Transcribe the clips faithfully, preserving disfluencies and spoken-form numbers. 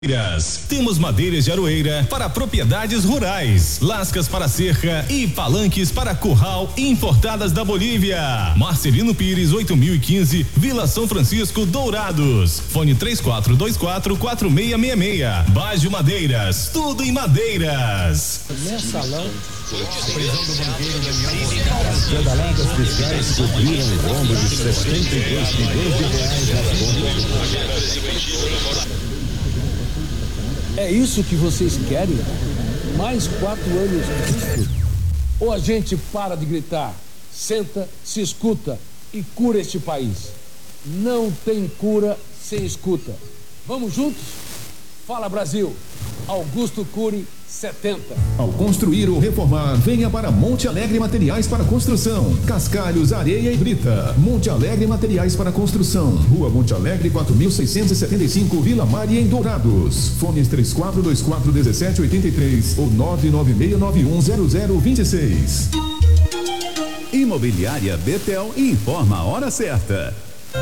Temos madeiras de aroeira para propriedades rurais, lascas para cerca e palanques para curral importadas da Bolívia. Marcelino Pires, oito mil e quinze, Vila São Francisco, Dourados. Fone três quatro dois quatro, quatro seis seis seis. Bajo Madeiras, tudo em madeiras. Mensalão. A prisão do banqueiro Daniel Pedaladas fiscais cobriram o rombo de sessenta e dois milhões de reais nas contas. É isso que vocês querem? Mais quatro anos disso? Ou a gente para de gritar, senta, se escuta e cura este país? Não tem cura sem escuta. Vamos juntos? Fala, Brasil! Augusto Cury, setenta. Ao construir ou reformar, venha para Monte Alegre Materiais para Construção. Cascalhos, areia e brita. Monte Alegre Materiais para Construção. Rua Monte Alegre, quatro mil seiscentos e setenta e cinco, Vila Maria, em Dourados. Fones três quatro dois quatro, um sete oito três ou nove nove seis nove um zero zero dois seis. Imobiliária Betel informa a hora certa.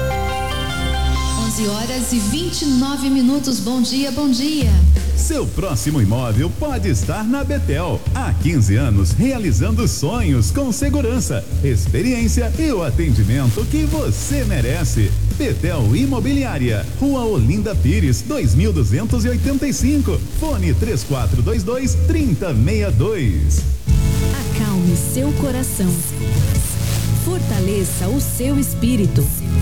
onze horas e vinte e nove minutos. Bom dia, bom dia. Seu próximo imóvel pode estar na Betel. Há quinze anos realizando sonhos com segurança, experiência e o atendimento que você merece. Betel Imobiliária, Rua Olinda Pires, dois mil duzentos e oitenta e cinco. Fone três quatro dois dois, três zero seis dois. Acalme seu coração. Fortaleça o seu espírito.